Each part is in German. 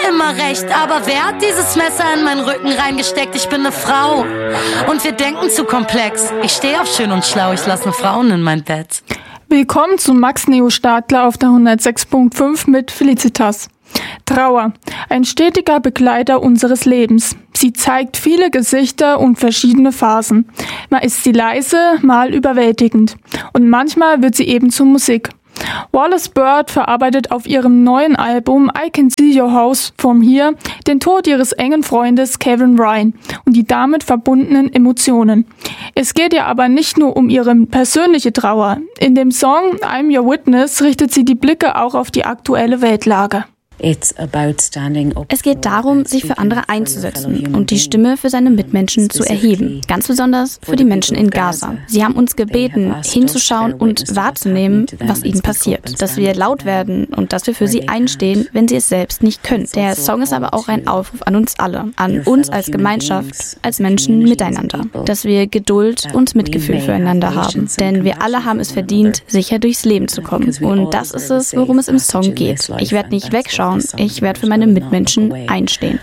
immer recht, aber wer hat dieses Messer in meinen Rücken reingesteckt? Ich bin eine Frau und wir denken zu komplex. Ich stehe auf schön und schlau, ich lasse nur Frauen in mein Bett. Willkommen zu Max Neo Stadler auf der 106.5 mit Felicitas. Trauer, ein stetiger Begleiter unseres Lebens. Sie zeigt viele Gesichter und verschiedene Phasen. Mal ist sie leise, mal überwältigend. Und manchmal wird sie eben zur Musik. Wallis Bird verarbeitet auf ihrem neuen Album I Can See Your House From Here den Tod ihres engen Freundes Kevin Ryan und die damit verbundenen Emotionen. Es geht ihr aber nicht nur um ihre persönliche Trauer. In dem Song I'm Your Witness richtet sie die Blicke auch auf die aktuelle Weltlage. Es geht darum, sich für andere einzusetzen und die Stimme für seine Mitmenschen zu erheben. Ganz besonders für die Menschen in Gaza. Sie haben uns gebeten, hinzuschauen und wahrzunehmen, was ihnen passiert. Dass wir laut werden und dass wir für sie einstehen, wenn sie es selbst nicht können. Der Song ist aber auch ein Aufruf an uns alle, an uns als Gemeinschaft, als Menschen miteinander. Dass wir Geduld und Mitgefühl füreinander haben. Denn wir alle haben es verdient, sicher durchs Leben zu kommen. Und das ist es, worum es im Song geht. Ich werde nicht wegschauen. Ich werde für meine Mitmenschen einstehen.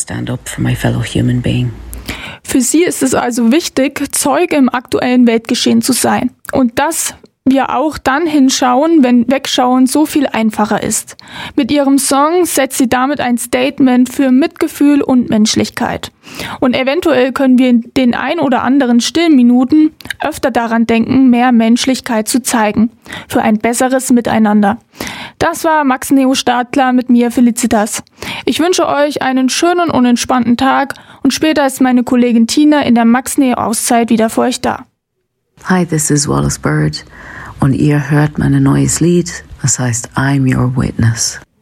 Für sie ist es also wichtig, Zeuge im aktuellen Weltgeschehen zu sein. Und dass wir auch dann hinschauen, wenn Wegschauen so viel einfacher ist. Mit ihrem Song setzt sie damit ein Statement für Mitgefühl und Menschlichkeit. Und eventuell können wir in den ein oder anderen stillen Minuten öfter daran denken, mehr Menschlichkeit zu zeigen. Für ein besseres Miteinander. Das war Max Neo Stadler mit mir, Felicitas. Ich wünsche euch einen schönen und entspannten Tag und später ist meine Kollegin Tina in der Max Neo Auszeit wieder für euch da. Hi, this is Wallis Bird und ihr hört mein neues Lied, das heißt I'm Your Witness.